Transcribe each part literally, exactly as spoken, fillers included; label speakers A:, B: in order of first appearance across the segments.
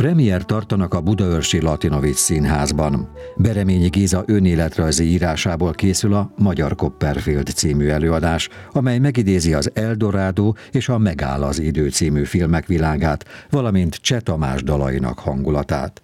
A: Premier tartanak a budaörsi Latinovics Színházban. Bereményi Géza önéletrajzi írásából készül a Magyar Copperfield című előadás, amely megidézi az Eldorado és a Megáll az idő című filmek világát, valamint Cseh Tamás dalainak hangulatát.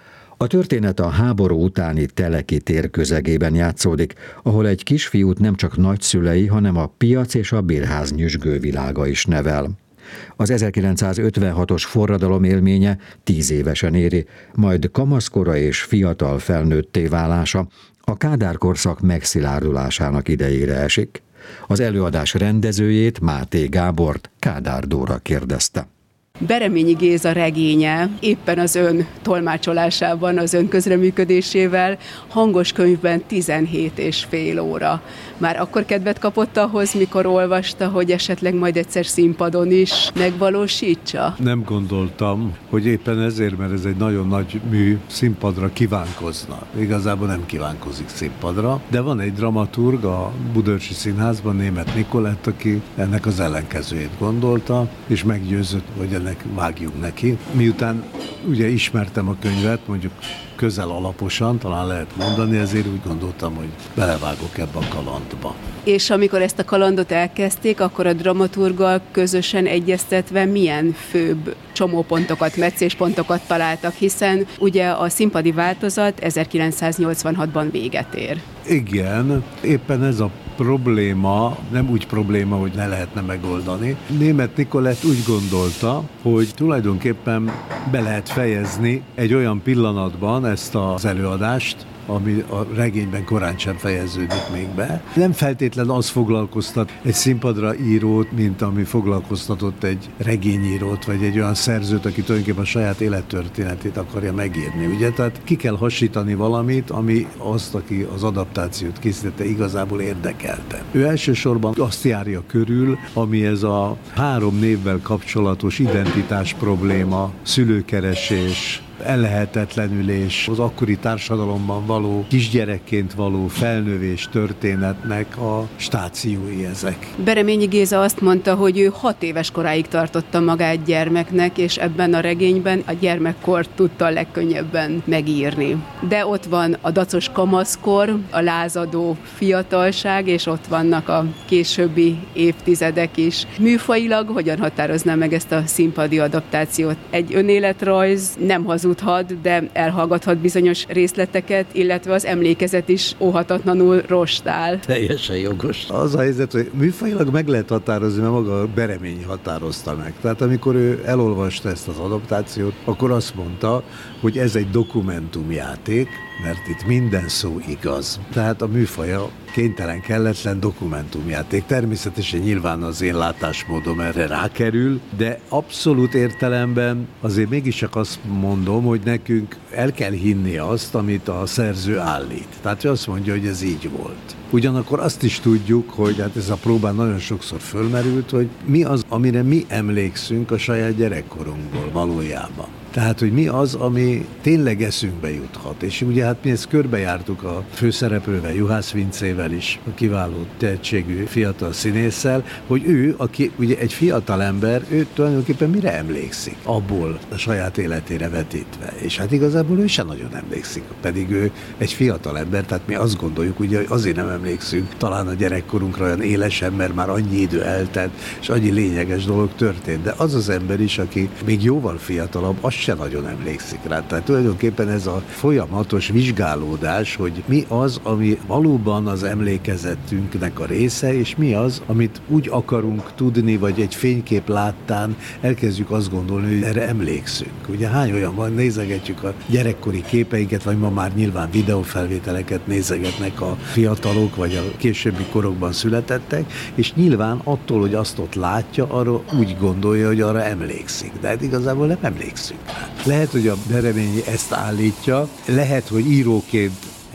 A: A történet a háború utáni Teleki tér közegében játszódik, ahol egy kisfiút nem csak nagyszülei, hanem a piac és a bérház nyüzsgő világa is nevel. Az ezerkilencszázötvenhatos forradalom élménye tíz évesen éri, majd kamaszkora és fiatal felnőtté válása a Kádár korszak megszilárdulásának idejére esik. Az előadás rendezőjét, Máté Gábort Kádár Dóra kérdezte.
B: Bereményi Géza regénye éppen az ön tolmácsolásában, az ön közreműködésével hangos könyvben tizenhét és fél óra. Már akkor kedvet kapott ahhoz, mikor olvasta, hogy esetleg majd egyszer színpadon is megvalósítsa?
C: Nem gondoltam, hogy éppen ezért, mert ez egy nagyon nagy mű, színpadra kívánkozna. Igazából nem kívánkozik színpadra, de van egy dramaturg a Budaörsi Színházban, Németh Nikolett, aki ennek az ellenkezőjét gondolta, és meggyőzött, hogy ennek vágjunk neki. Miután ugye ismertem a könyvet, mondjuk közel alaposan, talán lehet mondani, ezért úgy gondoltam, hogy belevágok ebbe a kalandba.
B: És amikor ezt a kalandot elkezdték, akkor a dramaturggal közösen egyeztetve milyen főbb csomópontokat, meccéspontokat találtak, hiszen ugye a színpadi változat ezerkilencszáznyolcvanhatban véget ér.
C: Igen, éppen ez a probléma, nem úgy probléma, hogy ne lehetne megoldani. Németh Nikolett úgy gondolta, hogy tulajdonképpen be lehet fejezni egy olyan pillanatban ezt az előadást, ami a regényben korán sem fejeződik még be. Nem feltétlen az foglalkoztat egy színpadra írót, mint ami foglalkoztatott egy regényírót, vagy egy olyan szerzőt, aki tulajdonképpen a saját élettörténetét akarja megírni. Ugye? Tehát ki kell hasítani valamit, ami azt, aki az adaptációt készítette, igazából érdekelte. Ő elsősorban azt járja körül, ami ez a három névvel kapcsolatos identitás probléma, szülőkeresés, ellehetetlenülés, az akkori társadalomban való kisgyerekként való felnövés történetnek a stációi ezek.
B: Bereményi Géza azt mondta, hogy ő hat éves koráig tartotta magát gyermeknek, és ebben a regényben a gyermekkort tudta a legkönnyebben megírni. De ott van a dacos kamaszkor, a lázadó fiatalság, és ott vannak a későbbi évtizedek is. Műfajilag hogyan határozná meg ezt a színpadi adaptációt? Egy önéletrajz nem hazudhat, de elhallgathat bizonyos részleteket, illetve az emlékezet is óhatatlanul rostál.
D: Teljesen jogos.
C: Az a helyzet, hogy műfajilag meg lehet határozni, mert maga a Beremény határozta meg. Tehát amikor ő elolvasta ezt az adaptációt, akkor azt mondta, hogy ez egy dokumentumjáték, mert itt minden szó igaz. Tehát a műfaja kénytelen, kelletlen dokumentumjáték. Természetesen nyilván az én látásmódom erre rákerül, de abszolút értelemben azért mégis csak azt mondom, hogy nekünk el kell hinni azt, amit a szerző állít. Tehát ő azt mondja, hogy ez így volt. Ugyanakkor azt is tudjuk, hogy hát ez a próbán nagyon sokszor fölmerült, hogy mi az, amire mi emlékszünk a saját gyerekkorunkból valójában. Tehát, hogy mi az, ami tényleg eszünkbe juthat. És ugye hát mi ezt körbejártuk a főszereplővel, Juhász Vincével is, a kiváló tehetségű fiatal színésszel, hogy ő, aki ugye egy fiatal ember, ő tulajdonképpen mire emlékszik? Abból a saját életére vetítve. És hát igazából ő sem nagyon emlékszik, pedig ő egy fiatal ember, tehát mi azt gondoljuk, ugye, hogy azért nem emlékszünk talán a gyerekkorunkra olyan élesen, mert már annyi idő eltelt, és annyi lényeges dolog történt. De az az ember is, aki még jóval fiatalabb, az se nagyon emlékszik rá. Tehát tulajdonképpen ez a folyamatos vizsgálódás, hogy mi az, ami valóban az emlékezetünknek a része, és mi az, amit úgy akarunk tudni, vagy egy fénykép láttán elkezdjük azt gondolni, hogy erre emlékszünk. Ugye hány olyan van, nézegetjük a gyerekkori képeinket, vagy ma már nyilván videófelvételeket nézegetnek a fiatalok, vagy a későbbi korokban születettek, és nyilván attól, hogy azt ott látja, arra úgy gondolja, hogy arra emlékszik. De hát igazából nem emlékszünk. Lehet, hogy a Bereményi ezt állítja, lehet, hogy íróként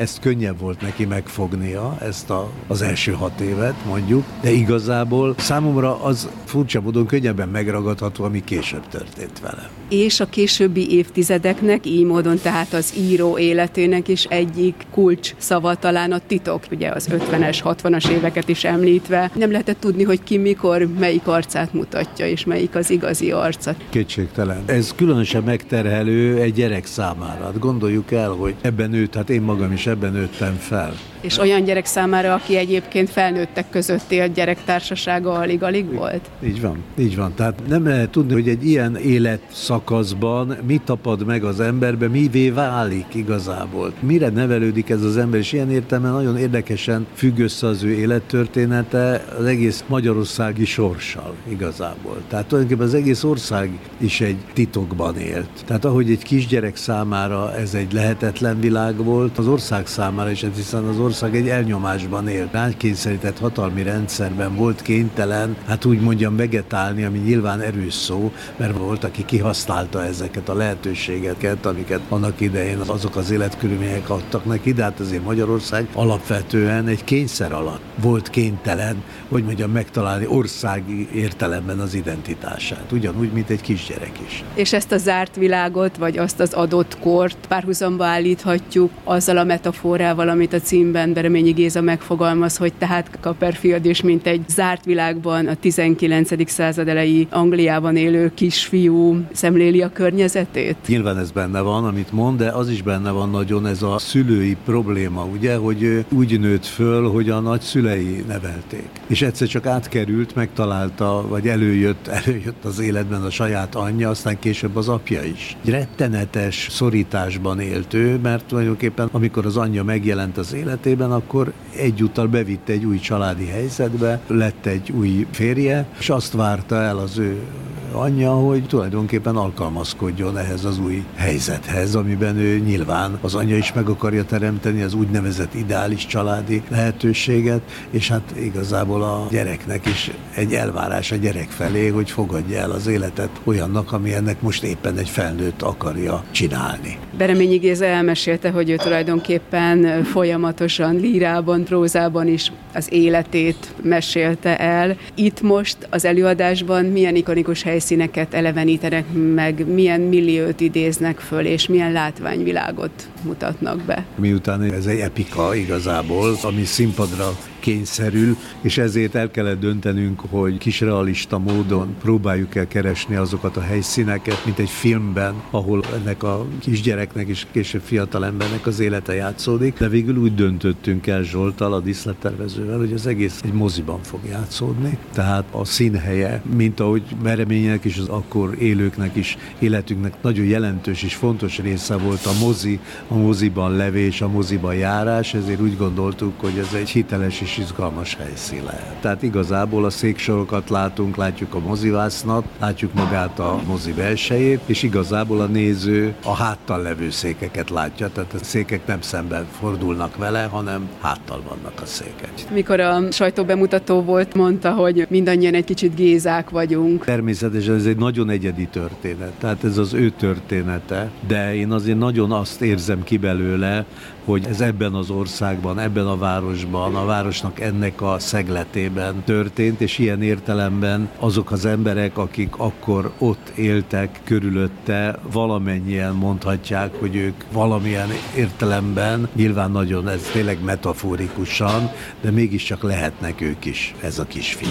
C: ezt könnyebb volt neki megfognia, ezt a, az első hat évet mondjuk, de igazából számomra az furcsa módon könnyebben megragadható, ami később történt vele.
B: És a későbbi évtizedeknek, így módon tehát az író életének is egyik kulcs szava talán a titok, ugye az ötvenes, hatvanas éveket is említve. Nem lehetett tudni, hogy ki mikor melyik arcát mutatja, és melyik az igazi arca.
C: Kétségtelen. Ez különösen megterhelő egy gyerek számára. Hát gondoljuk el, hogy ebben nőtt, hát én magam is ebben nőttem fel.
B: És olyan gyerek számára, aki egyébként felnőttek között élt, gyerektársasága alig-alig volt?
C: Így van, így van. Tehát nem lehet tudni, hogy egy ilyen életszakaszban mi tapad meg az emberbe, mivé válik igazából. Mire nevelődik ez az ember, és ilyen értelemben nagyon érdekesen függ össze az ő élettörténete az egész magyarországi sorssal igazából. Tehát tulajdonképpen az egész ország is egy titokban élt. Tehát ahogy egy kisgyerek számára ez egy lehetetlen világ volt, az ország számára is, hiszen az ország egy elnyomásban élt. Ránykényszerített hatalmi rendszerben volt kénytelen, hát úgy mondjam, vegetálni, ami nyilván erős szó, mert volt, aki kihasználta ezeket a lehetőségeket, amiket annak idején azok az életkörülmények adtak neki, de hát azért Magyarország alapvetően egy kényszer alatt volt kénytelen, hogy mondjam, megtalálni országi értelemben az identitását. Ugyanúgy, mint egy kisgyerek is.
B: És ezt a zárt világot, vagy azt az adott kort párhuzamba állíthatjuk azzal a metaforával, amit a címben Bereményi Géza megfogalmaz, hogy tehát Copperfield is, mint egy zárt világban a tizenkilencedik század elejé Angliában élő kisfiú szemléli a környezetét?
C: Nyilván ez benne van, amit mond, de az is benne van nagyon ez a szülői probléma, ugye, hogy ő úgy nőtt föl, hogy a nagyszülei nevelték. És egyszer csak átkerült, megtalálta, vagy előjött, előjött az életben a saját anyja, aztán később az apja is. Egy rettenetes szorításban élt ő, mert tulajdonképpen amikor az anyja megjelent az életében, akkor egyúttal bevitte egy új családi helyzetbe, lett egy új férje, és azt várta el az ő anyja, hogy tulajdonképpen alkalmazkodjon ehhez az új helyzethez, amiben ő nyilván az anyja is meg akarja teremteni az úgynevezett ideális családi lehetőséget, és hát igazából a gyereknek is egy elvárás a gyerek felé, hogy fogadja el az életet olyannak, ami ennek most éppen egy felnőtt akarja csinálni.
B: Bereményi Géza elmesélte, hogy ő tulajdonképpen folyamatosan lírában, prózában is az életét mesélte el. Itt most az előadásban milyen ikonikus helyszíneket elevenítenek meg, milyen milliót idéznek föl, és milyen látványvilágot mutatnak be.
C: Miután ez egy epika igazából, ami színpadra kényszerül, és ezért el kellett döntenünk, hogy kisrealista módon próbáljuk el keresni azokat a helyszíneket, mint egy filmben, ahol ennek a kisgyereknek és később fiatalembernek az élete játszódik, de végül úgy döntöttünk el Zsolttal, a díszlettervezővel, hogy az egész egy moziban fog játszódni. Tehát a színhelye, mint ahogy Bereménynek és az akkor élőknek is életünknek nagyon jelentős és fontos része volt a mozi, a moziban levés, a moziban járás, ezért úgy gondoltuk, hogy ez egy hiteles és izgalmas helyszín lehet. Tehát igazából a széksorokat látunk, látjuk a mozivásznat, látjuk magát a mozi belsejét, és igazából a néző a háttal levő székeket látja, tehát a székek nem szemben fordulnak vele, hanem háttal vannak a székek.
B: Mikor a sajtóbemutató volt, mondta, hogy mindannyian egy kicsit Gézák vagyunk.
C: Természetesen ez egy nagyon egyedi történet, tehát ez az ő története, de én azért nagyon azt érzem ki belőle, hogy ez ebben az országban, ebben a városban, a városnak ennek a szegletében történt, és ilyen értelemben azok az emberek, akik akkor ott éltek körülötte, valamennyien mondhatják, hogy ők valamilyen értelemben, nyilván nagyon ez tényleg metaforikusan, de mégiscsak lehetnek ők is, ez a kisfiú.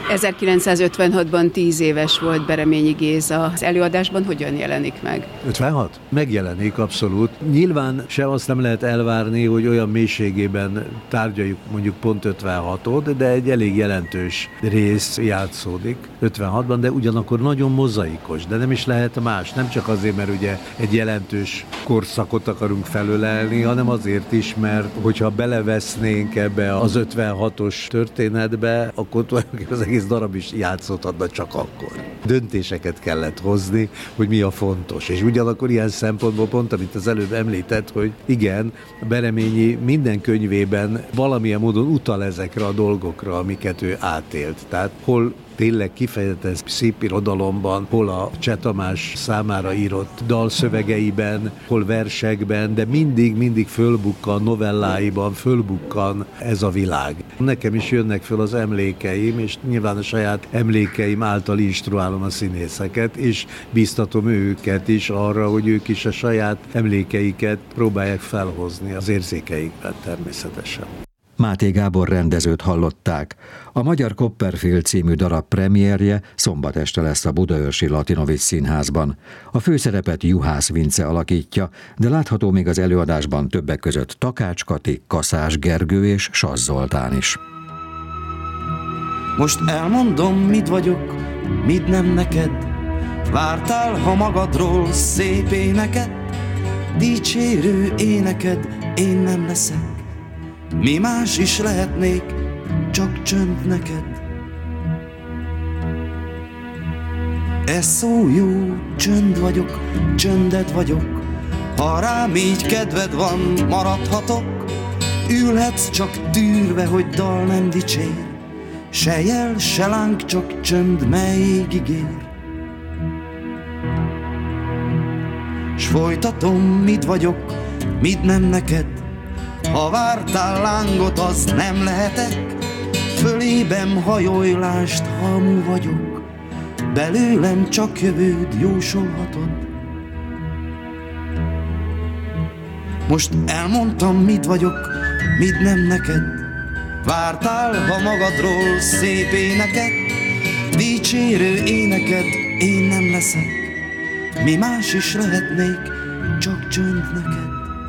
B: ezerkilencszázötvenhatban tíz éves volt Bereményi Géza. Az előadásban hogyan jelenik meg?
C: ötvenhat? Megjelenik abszolút. Nyilván se azt nem lehet elvárni, hogy olyan mélységében tárgyaljuk mondjuk pont ötvenhatot, de egy elég jelentős rész játszódik ötvenhatban, de ugyanakkor nagyon mozaikos, de nem is lehet más. Nem csak azért, mert ugye egy jelentős korszakot akarunk felölelni, hanem azért is, mert hogyha belevesznénk ebbe az ötvenhatos történetbe, akkor tulajdonképpen az egész darab is játszódhatna csak akkor. Döntéseket kellett hozni, hogy mi a fontos. És ugyanakkor ilyen szempontból pont, amit az előbb említett, hogy igen, Bereményi minden könyvében valamilyen módon utal ezekre a dolgokra, amiket ő átélt. Tehát hol tényleg kifejezetten szép irodalomban, hol a Cseh Tamás számára írott dalszövegeiben, hol versekben, de mindig, mindig fölbukkan, novelláiban fölbukkan ez a világ. Nekem is jönnek föl az emlékeim, és nyilván a saját emlékeim által instruálom a színészeket, és biztatom őket is arra, hogy ők is a saját emlékeiket próbálják felhozni az érzékeikben természetesen.
A: Máté Gábor rendezőt hallották. A Magyar Copperfield című darab premierje szombat este lesz a Budaörsi Latinovics Színházban. A főszerepet Juhász Vince alakítja, de látható még az előadásban többek között Takács Kati, Kaszás Gergő és Sass Zoltán is.
D: Most elmondom, mit vagyok, mit nem neked. Vártál, ha magadról szép éneket, dicsérő éneked, én nem leszek. Mi más is lehetnék, csak csönd neked. Ez szó jó, csönd vagyok, csönded vagyok. Ha rám így kedved van, maradhatok. Ülhetsz csak tűrve, hogy dal nem dicsér. Se jel, se láng, csak csönd, melyig ígér. S folytatom, mit vagyok, mit nem neked. Ha vártál lángot, az nem lehetek. Fölébem hajólást, hamu vagyok. Belőlem csak jövőd jósolhatod. Most elmondtam, mit vagyok, mit nem neked. Vártál, ha magadról szép éneket, dicsérő éneked, én nem leszek. Mi más is lehetnék, csak csönd neked.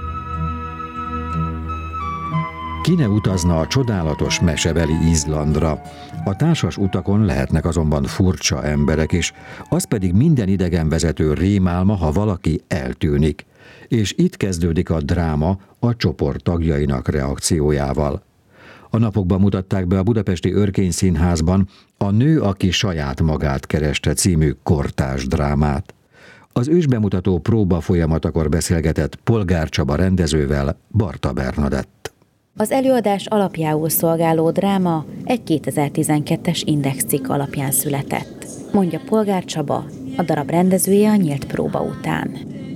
A: Ki ne utazna a csodálatos mesebeli Izlandra? A társas utakon lehetnek azonban furcsa emberek is, az pedig minden idegenvezető rémálma, ha valaki eltűnik. És itt kezdődik a dráma a csoport tagjainak reakciójával. A napokban mutatták be a budapesti Örkény Színházban a Nő, aki saját magát kereste című kortárs drámát. Az ősbemutató próba folyamatakor beszélgetett Polgár Csaba rendezővel Barta Bernadett.
E: Az előadás alapjául szolgáló dráma egy kétezer-tizenkettes Index cikk alapján született, mondja Polgár Csaba, a darab rendezője a nyílt próba után.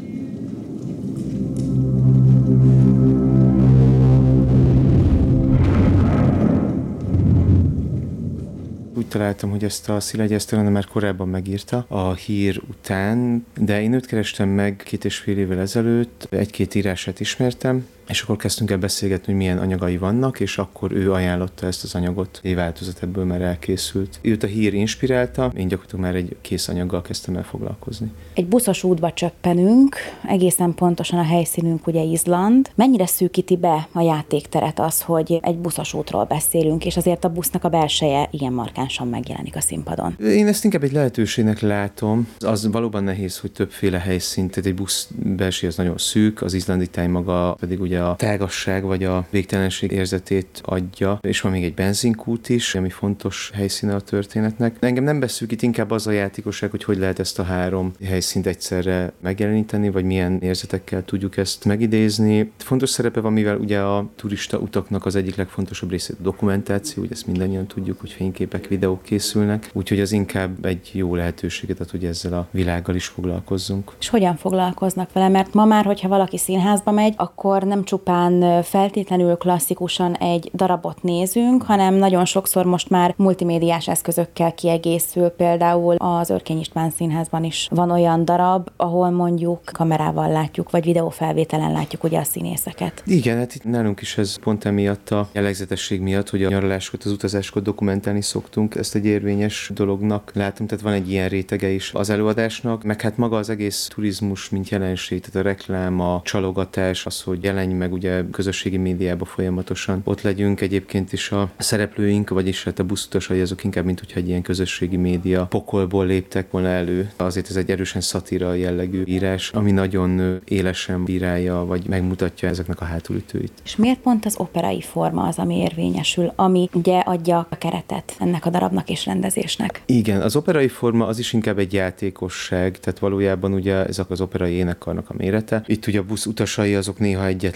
F: Úgy találtam, hogy ezt a Szilágyi Eszter már korábban megírta a Hír után, de én őt kerestem meg két és fél évvel ezelőtt, egy-két írását ismertem, és akkor kezdtünk el beszélgetni, hogy milyen anyagai vannak, és akkor ő ajánlotta ezt az anyagot. Egy változat ebből már elkészült. Őt a Hír inspirálta, én gyakorlatilag már egy kész anyaggal kezdtem el foglalkozni.
E: Egy buszos útba csöppenünk, egészen pontosan a helyszínünk ugye Izland. Mennyire szűkíti be a játékteret az, hogy egy buszos útról beszélünk, és azért a busznak a belseje igen markánsan megjelenik a színpadon?
F: Én ezt inkább egy lehetőségnek látom. Az valóban nehéz, hogy többféle helyszínt, tehát egy busz belseje az nagyon szűk, az izlandi táj maga pedig ugye a tágasság vagy a végtelenség érzetét adja, és van még egy benzinkút is, ami fontos helyszíne a történetnek. De engem nem beszűkít, inkább az a játékosság, hogy hogy lehet ezt a három helyszínt egyszerre megjeleníteni, vagy milyen érzetekkel tudjuk ezt megidézni. Fontos szerepe van, mivel ugye a turista utaknak az egyik legfontosabb része a dokumentáció, ugye ezt mindannyian tudjuk, hogy fényképek, videók készülnek, úgyhogy az inkább egy jó lehetőséget ad, hogy ezzel a világgal is foglalkozzunk.
E: És hogyan foglalkoznak vele? Mert ma már, hogyha valaki színházba megy, akkor nem csupán feltétlenül klasszikusan egy darabot nézünk, hanem nagyon sokszor most már multimédiás eszközökkel kiegészül. Például az Örkény István Színházban is van olyan darab, ahol mondjuk kamerával látjuk, vagy videófelvételen látjuk ugye a színészeket.
F: Igen, hát itt nálunk is ez pont emiatt a jellegzetesség miatt, hogy a nyaralásokat, az utazásokat dokumentálni szoktunk, ezt egy érvényes dolognak látom, tehát van egy ilyen rétege is az előadásnak, meg hát maga az egész turizmus, mint jelenség, tehát a reklám, a csalogatás, az, hogy jelenj meg ugye közösségi médiában folyamatosan ott legyünk, egyébként is a szereplőink, vagyis hát a buszutasai azok inkább, mint hogyha egy ilyen közösségi média pokolból léptek volna elő. Azért ez egy erősen szatíra jellegű írás, ami nagyon élesen bírálja, vagy megmutatja ezeknek a hátulütőit.
E: És miért pont az operai forma az, ami érvényesül, ami ugye adja a keretet ennek a darabnak és rendezésnek?
F: Igen, az operai forma az is inkább egy játékosság, tehát valójában ugye ezek az operai énekkarnak a mérete. Itt ugye a busz utasai azok néha egyetlen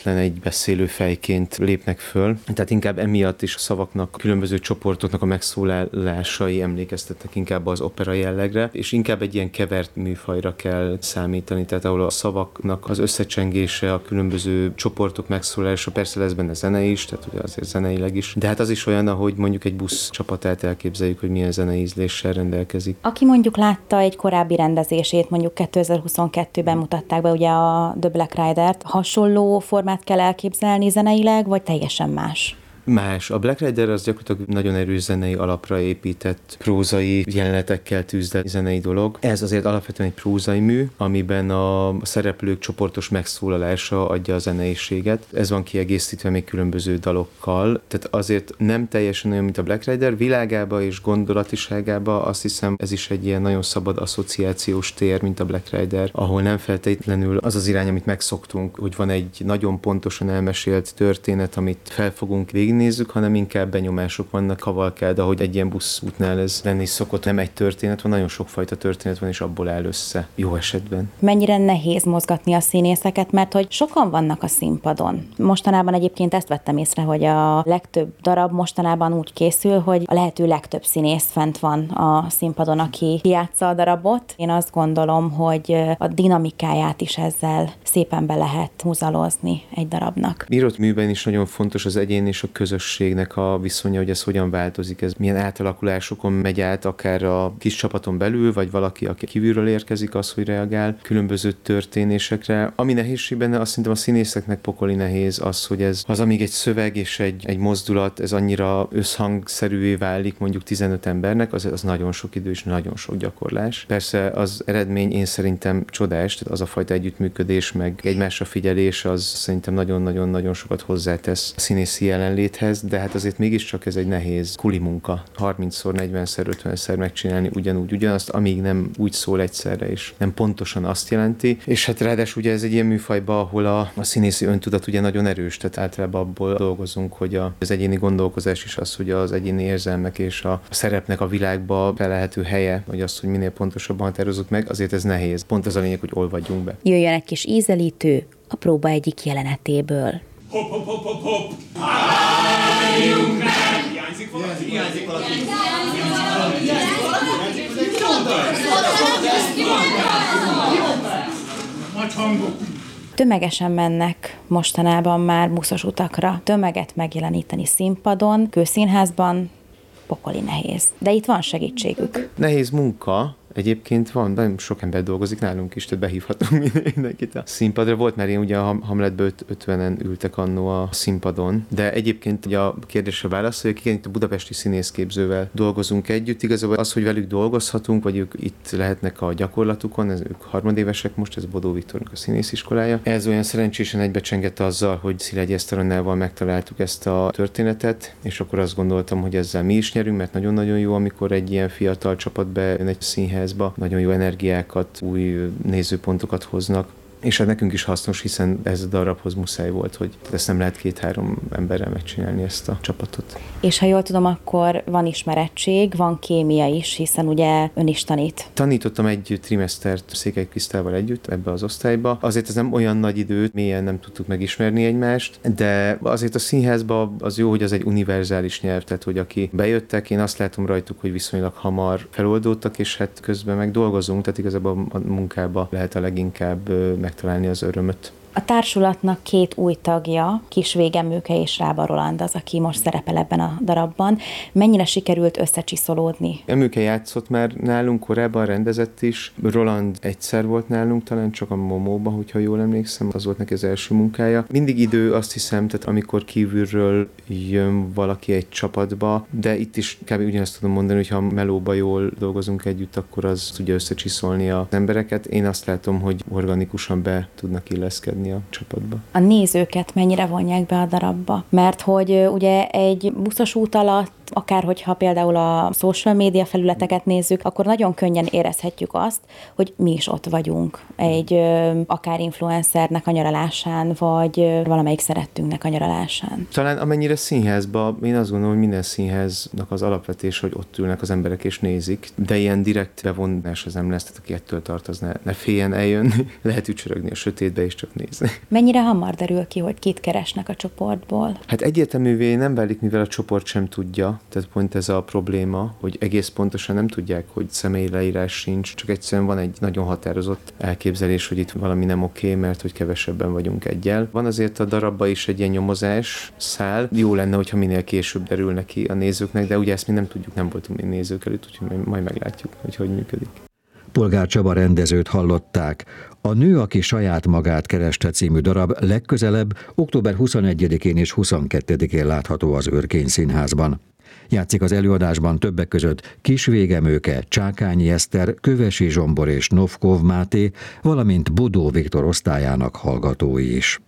F: egyetlen egy beszélő fejként lépnek föl. Tehát inkább emiatt is a szavaknak, a különböző csoportoknak a megszólalásai emlékeztetnek inkább az opera jellegre, és inkább egy ilyen kevert műfajra kell számítani, tehát ahol a szavaknak az összecsengése, a különböző csoportok megszólalása, persze lesz benne zene is, tehát ugye azért zeneileg is, de hát az is olyan, ahogy mondjuk egy busz csapatát elképzeljük, hogy milyen zenei ízléssel rendelkezik.
E: Aki mondjuk látta egy korábbi rendezését, mondjuk kétezer-huszonkettőben mutatták be ugye a The Black Rider-t, hasonló formát kell elképzelni zeneileg, vagy teljesen más?
F: Más. A Black Rider az gyakorlatilag nagyon erős zenei alapra épített prózai jelenetekkel tűzdelt zenei dolog. Ez azért alapvetően egy prózai mű, amiben a szereplők csoportos megszólalása adja a zeneiséget. Ez van kiegészítve még különböző dalokkal. Tehát azért nem teljesen olyan, mint a Black Rider. Világába és gondolatiságába azt hiszem, ez is egy ilyen nagyon szabad asszociációs tér, mint a Black Rider, ahol nem feltétlenül az az irány, amit megszoktunk, hogy van egy nagyon pontosan elmesélt történet, amit felfogunk végig nézzük, hanem inkább benyomások vannak, kavalkád, ahogy egy ilyen buszútnál ez lenni szokott. Nem egy történet van, nagyon sokfajta történet van, és abból áll össze, jó esetben.
E: Mennyire nehéz mozgatni a színészeket, mert hogy sokan vannak a színpadon. Mostanában egyébként ezt vettem észre, hogy a legtöbb darab mostanában úgy készül, hogy a lehető legtöbb színész fent van a színpadon, aki kijátsza a darabot. Én azt gondolom, hogy a dinamikáját is ezzel szépen be lehet húzalozni egy darabnak.
F: Írott műben is nagyon fontos az egyén és a közösségnek a viszonya, hogy ez hogyan változik, ez milyen átalakulásokon megy át, akár a kis csapaton belül, vagy valaki, aki kívülről érkezik, az, hogy reagál különböző történésekre. Ami nehézség benne, azt szerintem a színészeknek pokoli nehéz az, hogy ez az, amíg egy szöveg és egy, egy mozdulat, ez annyira összhangszerűvé válik mondjuk tizenöt embernek, az, az nagyon sok idő és nagyon sok gyakorlás. Persze az eredmény én szerintem csodás, tehát az a fajta együttműködés, meg egymásra figyelés, az szerintem nagyon-nagyon-nagyon sokat hozzátesz a színészi jelenléthez, de hát azért mégiscsak ez egy nehéz kuli munka. harmincszor, negyvenszer, ötvenszer megcsinálni ugyanúgy, ugyanazt, amíg nem úgy szól egyszerre, és nem pontosan azt jelenti. És hát ráadásul ugye ez egy ilyen műfajban, ahol a, a színészi öntudat ugye nagyon erős, tehát általában abból dolgozunk, hogy a, az egyéni gondolkozás is az, hogy az egyéni érzelmek és a, a szerepnek a világba felelhető helye, vagy az, hogy minél pontosabban határozzuk meg, azért ez nehéz. Pont az a lényeg, hogy olvadjunk be.
E: Jöjjön egy kis ízelítő a próba egyik jelenetéből.
G: Hopp, hopp, hopp, hopp, hopp! Álljunk meg! Hiányzik valaki? Hiányzik valaki? Hiányzik valaki? Nagy hangok!
E: Tömegesen mennek mostanában már buszos utakra. Tömeget megjeleníteni színpadon, kőszínházban pokoli nehéz. De itt van segítségük.
F: Nehéz munka. Egyébként van, nagyon sok ember dolgozik nálunk is, tehát behívhatunk mindenkit a színpadra. Volt már én ugye a Hamletből ötvenen ültek annó a színpadon, de egyébként ugye a kérdésre válaszoljuk, igen, itt a budapesti színészképzővel dolgozunk együtt. Igazából az, hogy velük dolgozhatunk, vagy ők itt lehetnek a gyakorlatukon, ez, ők harmadévesek most, ez Bodó Viktornak a színésziskolája. Ez olyan szerencsésen egybecsengett azzal, hogy Szilágyi Eszteronnával megtaláltuk ezt a történetet, és akkor azt gondoltam, hogy ezzel mi is nyerünk, mert nagyon-nagyon jó, amikor egy ilyen fiatal csapat bejön egy színházba, nagyon jó energiákat, új nézőpontokat hoznak. És hát nekünk is hasznos, hiszen ez a darabhoz muszáj volt, hogy ezt nem lehet két-három emberrel megcsinálni, ezt a csapatot.
E: És ha jól tudom, akkor van ismerettség, van kémia is, hiszen ugye ön is tanít.
F: Tanítottam egy trimesztert Székely Krisztával együtt ebbe az osztályba. Azért ez nem olyan nagy idő, mélyen nem tudtuk megismerni egymást, de azért a színházban az jó, hogy az egy univerzális nyelv, tehát hogy aki bejöttek, én azt látom rajtuk, hogy viszonylag hamar feloldódtak, és hát közben meg dolgozunk, tehát igazából a munkába lehet a leginkább megtalálni az örömöt.
E: A társulatnak két új tagja, Kis Végemőke és Rába Roland az, aki most szerepel ebben a darabban. Mennyire sikerült összecsiszolódni? Emőke
F: játszott már nálunk, korábban rendezett is. Roland egyszer volt nálunk, talán csak a Momóban, hogyha jól emlékszem, az volt neki az első munkája. Mindig idő, azt hiszem, tehát amikor kívülről jön valaki egy csapatba, de itt is kb. Ugyanazt tudom mondani, hogy ha melóba jól dolgozunk együtt, akkor az tudja összecsiszolni az embereket. Én azt látom, hogy organikusan be tudnak illeszkedni a csapatba.
E: A nézőket mennyire vonják be a darabba? Mert hogy ugye egy buszos út alatt Akár hogyha például a social média felületeket nézzük, akkor nagyon könnyen érezhetjük azt, hogy mi is ott vagyunk egy akár influencernek a nyaralásán, vagy valamelyik szerettünknek a nyaralásán.
F: Talán amennyire színházban, én azt gondolom, hogy minden színháznak az alapvetés, hogy ott ülnek az emberek és nézik, de ilyen direkt bevonás az nem lesz, tehát aki ettől tart, az ne, ne féljen eljönni, lehet ücsörögni a sötétbe és csak nézni.
E: Mennyire hamar derül ki, hogy kit keresnek a csoportból?
F: Hát egyértelművé nem válik, mivel a csoport sem tudja, tehát pont ez a probléma, hogy egész pontosan nem tudják, hogy személyi leírás sincs, csak egyszerűen van egy nagyon határozott elképzelés, hogy itt valami nem oké, mert hogy kevesebben vagyunk egyel. Van azért a darabban is egy ilyen nyomozás szál. Jó lenne, hogyha minél később derülne ki a nézőknek, de ugye ezt mi nem tudjuk, nem voltunk még nézők előtt, úgyhogy majd meglátjuk, hogy hogy működik.
A: Polgár Csaba rendezőt hallották. A Nő, aki saját magát kereste című darab legközelebb október huszonegyedikén és huszonkettedikén látható az Örkény Színházban. Játszik az előadásban többek között Kis Végemőke, Csákányi Eszter, Kövesi Zsombor és Novkov Máté, valamint Bodó Viktor osztályának hallgatói is.